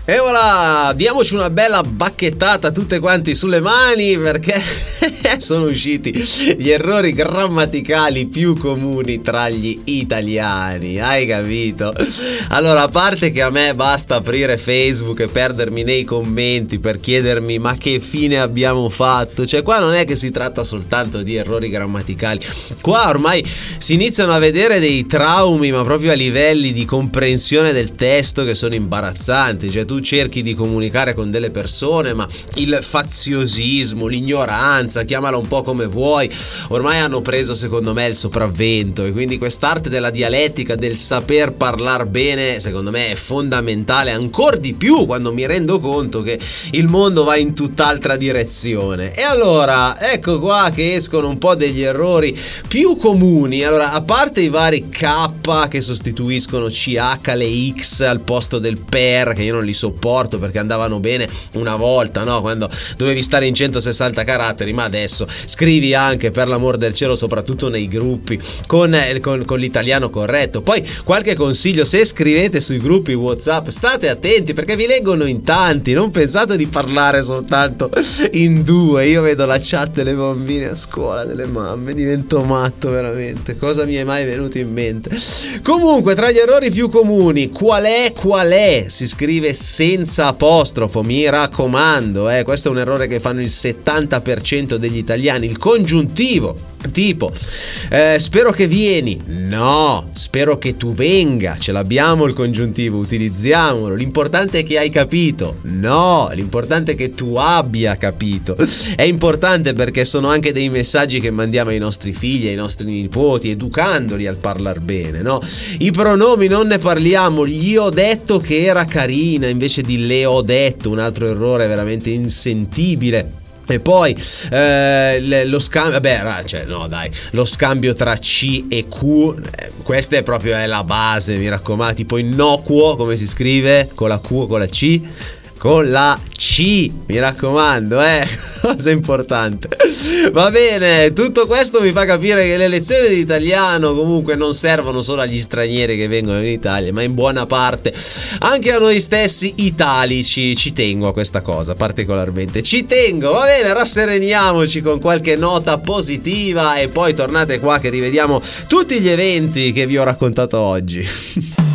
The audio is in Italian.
E voilà, diamoci una bella bacchettata tutte quanti sulle mani, perché sono usciti gli errori grammaticali più comuni tra gli italiani, hai capito? Allora, a parte che a me basta aprire Facebook e perdermi nei commenti per chiedermi ma che fine abbiamo fatto, cioè qua non è che si tratta soltanto di errori grammaticali, qua ormai si iniziano a vedere dei traumi, ma proprio a livelli di comprensione del testo che sono imbarazzanti. Cioè tu cerchi di comunicare con delle persone, ma il faziosismo, l'ignoranza, chiamala un po' come vuoi, ormai hanno preso secondo me il sopravvento, e quindi quest'arte della dialettica, del saper parlare bene, secondo me è fondamentale, ancora di più quando mi rendo conto che il mondo va in tutt'altra direzione. E allora ecco qua che escono un po' degli errori più comuni. Allora, a parte i vari K che sostituiscono CH, le X al posto del per, che io non li sopporto perché andavano bene una volta, no? Quando dovevi stare in 160 caratteri, ma adesso scrivi anche, per l'amor del cielo, soprattutto nei gruppi, con l'italiano corretto. Poi qualche consiglio: se scrivete sui gruppi WhatsApp state attenti, perché vi leggono in tanti, non pensate di parlare soltanto in due. Io vedo la chat delle bambine a scuola, delle mamme, divento matto veramente. Cosa mi è mai venuto in mente? Comunque, tra gli errori più comuni, qual è? Si scrive senza apostrofo, mi raccomando, questo è un errore che fanno il 70% degli italiani. Il congiuntivo, tipo spero che vieni, no, spero che tu venga, ce l'abbiamo il congiuntivo, utilizziamolo. L'importante è che hai capito, no, l'importante è che tu abbia capito. È importante perché sono anche dei messaggi che mandiamo ai nostri figli, ai nostri nipoti, educandoli al parlar bene, no? I pronomi non ne parliamo, gli ho detto che era carina invece di le ho detto, un altro errore veramente insentibile. E poi lo scambio, lo scambio tra C e Q, questa è proprio la base, mi raccomando. Tipo innocuo, come si scrive? Con la Q o con la C? Con la C, mi raccomando, cosa importante. Va bene, tutto questo mi fa capire che le lezioni di italiano comunque non servono solo agli stranieri che vengono in Italia, ma in buona parte anche a noi stessi italici. Ci tengo a questa cosa, particolarmente ci tengo. Va bene, rassereniamoci con qualche nota positiva e poi tornate qua che rivediamo tutti gli eventi che vi ho raccontato oggi.